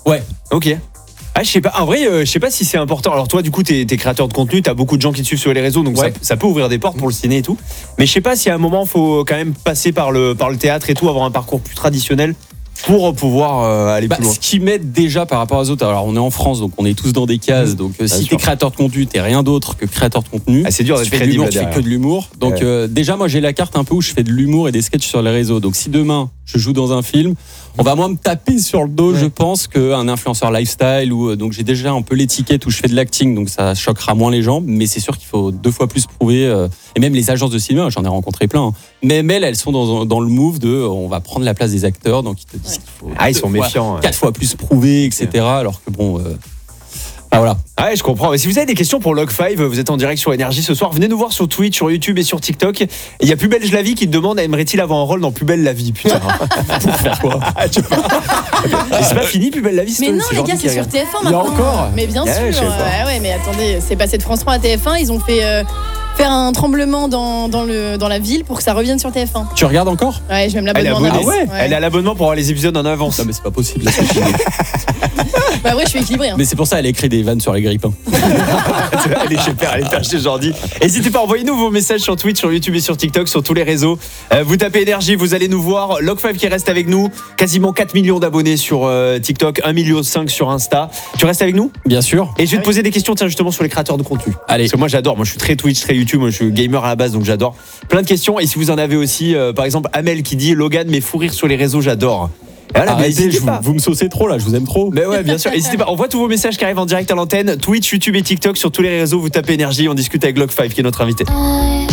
Ouais. Ok. Ah, je sais pas. En vrai, je sais pas si c'est important. Alors toi, du coup, t'es créateur de contenu, t'as beaucoup de gens qui te suivent sur les réseaux, donc ça peut ouvrir des portes pour le ciné et tout. Mais je sais pas si à un moment, faut quand même passer par le théâtre et tout, avoir un parcours plus traditionnel pour pouvoir aller plus loin. Ce qui m'aide déjà par rapport aux autres, alors on est en France, donc on est tous dans des cases. Donc si t'es créateur de contenu, t'es rien d'autre que créateur de contenu. Ah, c'est dur d'être crédible. Tu fais que de l'humour. Donc déjà, moi j'ai la carte un peu où je fais de l'humour et des sketchs sur les réseaux. Donc si demain je joue dans un film, on va moins me taper sur le dos, je pense, qu'un influenceur lifestyle ou donc j'ai déjà un peu l'étiquette où je fais de l'acting, donc ça choquera moins les gens. Mais c'est sûr qu'il faut 2 fois plus prouver. Et même les agences de cinéma, j'en ai rencontré plein. Mais elles sont dans le move de on va prendre la place des acteurs, donc ils te disent qu'il faut ils sont méfiants. 4 fois plus prouver, etc. Alors que bon. Voilà. Ah ouais, je comprends. Mais si vous avez des questions pour Log5, vous êtes en direct sur Énergie ce soir, venez nous voir sur Twitch, sur YouTube et sur TikTok. Et il y a Plus Belle la Vie qui te demande aimerait-il avoir un rôle dans Plus Belle la Vie, putain. Pour faire quoi? C'est pas fini Plus Belle la Vie? Mais non les gars, c'est sur TF1 maintenant. Il y a encore? Mais bien sûr. Ouais, mais attendez, c'est passé de France 3 à TF1, ils ont fait faire un tremblement dans la ville pour que ça revienne sur TF1. Tu regardes encore? Ouais, j'ai même l'abonnement. Ah ouais, elle a l'abonnement pour avoir les épisodes en avance. Non mais c'est pas possible. Bah ouais, je suis équilibré. Mais c'est pour ça elle écrit des vannes sur les grippins. Elle est chez Père, elle est perchée Jordi. N'hésitez pas, envoyez-nous vos messages sur Twitch, sur YouTube et sur TikTok, sur tous les réseaux. Vous tapez Énergie, vous allez nous voir. Log5 qui reste avec nous, quasiment 4 millions d'abonnés sur TikTok, 1,5 million sur Insta. Tu restes avec nous? Bien sûr. Et je vais te poser des questions justement sur les créateurs de contenu. Allez. Parce que moi j'adore, moi je suis très Twitch, très YouTube, moi je suis gamer à la base donc j'adore. Plein de questions et si vous en avez aussi, par exemple Amel qui dit Logan mais fou rire sur les réseaux, j'adore. Voilà, arrêtez, vous me saucez trop là, je vous aime trop. Mais ouais, bien sûr. N'hésitez pas, on voit tous vos messages qui arrivent en direct à l'antenne. Twitch, YouTube et TikTok, sur tous les réseaux, vous tapez Énergie, on discute avec Log5 qui est notre invité.